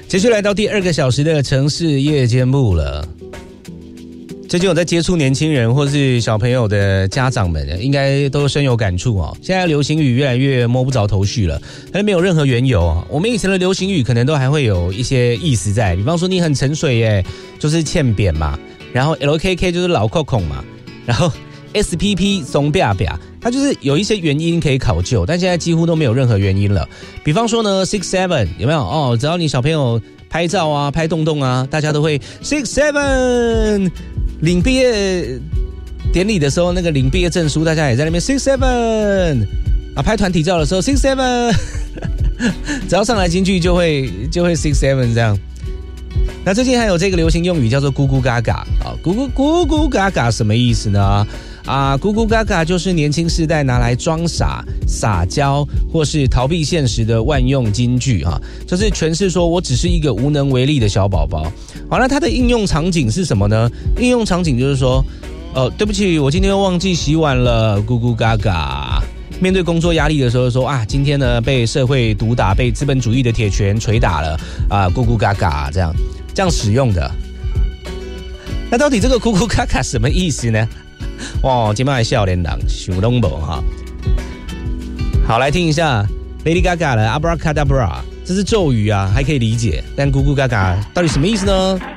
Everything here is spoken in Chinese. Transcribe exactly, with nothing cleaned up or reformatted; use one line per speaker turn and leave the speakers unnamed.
继续来到第二个小时的城市夜间部了。最近我在接触年轻人或是小朋友的家长们，应该都深有感触哦。现在流行语越来越摸不着头绪了，但是没有任何缘由。我们以前的流行语可能都还会有一些意思在，比方说你很沉水耶，就是欠扁嘛，然后 L K K 就是老扣孔嘛，然后 S P P 松啪啪，它就是有一些原因可以考究，但现在几乎都没有任何原因了。比方说呢 six seven 有没有哦？只要你小朋友拍照啊拍洞洞啊，大家都会 six seven。领毕业典礼的时候，那个领毕业证书，大家也在那边 six seven 啊，拍团体照的时候 six seven， 只要上来京剧就会就会 six seven 这样。那最近还有这个流行用语叫做咕咕嘎嘎啊，咕咕咕咕嘎嘎什么意思呢？啊，咕咕嘎嘎就是年轻世代拿来装傻、撒娇或是逃避现实的万用金句啊，就是诠释说我只是一个无能为力的小宝宝。好，那它的应用场景是什么呢？应用场景就是说，呃，对不起，我今天又忘记洗碗了，咕咕嘎嘎。面对工作压力的时候说啊，今天呢被社会毒打，被资本主义的铁拳捶打了啊，咕咕嘎嘎这样这样使用的。那到底这个咕咕嘎嘎什么意思呢？哇，今晚的少年人想都没哈。好，来听一下 Lady Gaga 的 Abracadabra， 这是咒语啊，还可以理解，但咕咕嘎嘎到底什么意思呢？